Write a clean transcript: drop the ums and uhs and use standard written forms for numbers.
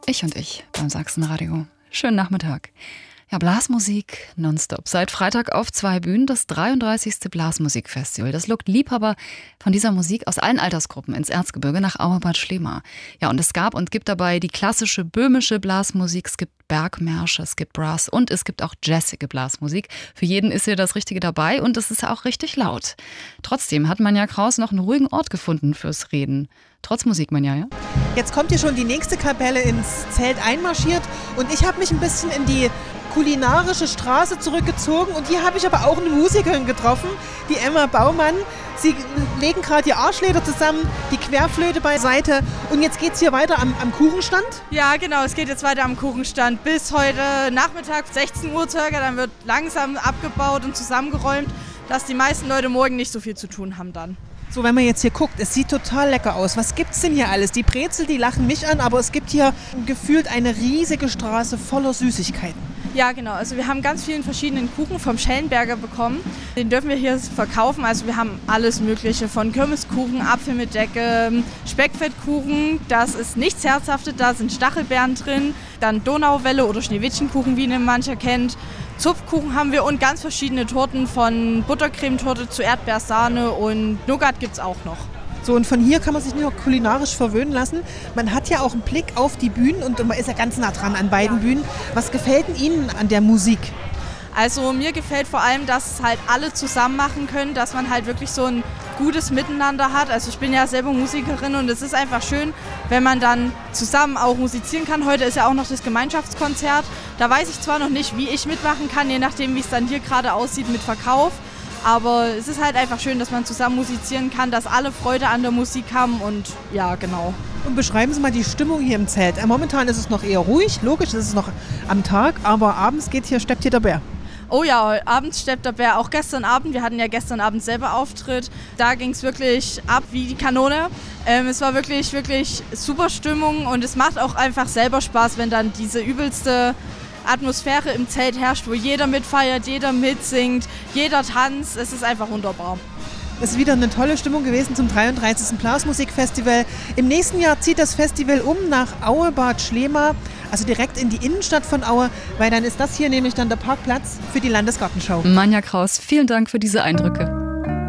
Ich und ich beim Sachsenradio. Schönen Nachmittag. Ja, Blasmusik nonstop. Seit Freitag auf 2 Bühnen das 33. Blasmusikfestival. Das lockt Liebhaber von dieser Musik aus allen Altersgruppen ins Erzgebirge nach Auerbad Schlema. Ja, und es gab und gibt dabei die klassische böhmische Blasmusik, es gibt Bergmärsche, es gibt Brass und es gibt auch jazzige Blasmusik. Für jeden ist hier das Richtige dabei und es ist auch richtig laut. Trotzdem hat Manja Kraus noch einen ruhigen Ort gefunden fürs Reden. Trotz Musik, Manja, ja? Jetzt kommt hier schon die nächste Kapelle ins Zelt einmarschiert und ich habe mich ein bisschen in die kulinarische Straße zurückgezogen und hier habe ich aber auch eine Musikerin getroffen, die Emma Baumann. Sie legen gerade die Arschleder zusammen, die Querflöte beiseite und jetzt geht es hier weiter am Kuchenstand? Ja, genau, es geht jetzt weiter am Kuchenstand bis heute Nachmittag, 16 Uhr circa, dann wird langsam abgebaut und zusammengeräumt, dass die meisten Leute morgen nicht so viel zu tun haben dann. So, wenn man jetzt hier guckt, es sieht total lecker aus. Was gibt's denn hier alles? Die Brezel, die lachen mich an, aber es gibt hier gefühlt eine riesige Straße voller Süßigkeiten. Ja, genau. Also wir haben ganz vielen verschiedenen Kuchen vom Schellenberger bekommen. Den dürfen wir hier verkaufen. Also wir haben alles Mögliche von Kürbiskuchen, Apfel mit Decke, Speckfettkuchen. Das ist nichts Herzhaftes, da sind Stachelbeeren drin. Dann Donauwelle oder Schneewittchenkuchen, wie ihn mancher kennt. Zupfkuchen haben wir und ganz verschiedene Torten von Buttercremetorte zu Erdbeersahne und Nougat gibt es auch noch. So, und von hier kann man sich nicht nur kulinarisch verwöhnen lassen. Man hat ja auch einen Blick auf die Bühnen und man ist ja ganz nah dran an beiden Bühnen. Was gefällt denn Ihnen an der Musik? Also mir gefällt vor allem, dass halt alle zusammen machen können, dass man halt wirklich so ein gutes Miteinander hat. Also ich bin ja selber Musikerin und es ist einfach schön, wenn man dann zusammen auch musizieren kann. Heute ist ja auch noch das Gemeinschaftskonzert. Da weiß ich zwar noch nicht, wie ich mitmachen kann, je nachdem, wie es dann hier gerade aussieht mit Verkauf. Aber es ist halt einfach schön, dass man zusammen musizieren kann, dass alle Freude an der Musik haben und ja, genau. Und beschreiben Sie mal die Stimmung hier im Zelt. Momentan ist es noch eher ruhig, logisch, es ist noch am Tag, aber abends steppt hier der Bär. Oh ja, abends steppt der Bär. Auch gestern Abend, wir hatten ja gestern Abend selber Auftritt, da ging es wirklich ab wie die Kanone. Es war wirklich, wirklich super Stimmung und es macht auch einfach selber Spaß, wenn dann diese übelste Atmosphäre im Zelt herrscht, wo jeder mitfeiert, jeder mitsingt, jeder tanzt. Es ist einfach wunderbar. Es ist wieder eine tolle Stimmung gewesen zum 33. Blasmusikfestival. Im nächsten Jahr zieht das Festival nach Auerbad Schlema, also direkt in die Innenstadt von Aue, weil dann ist das hier nämlich dann der Parkplatz für die Landesgartenschau. Manja Kraus, vielen Dank für diese Eindrücke.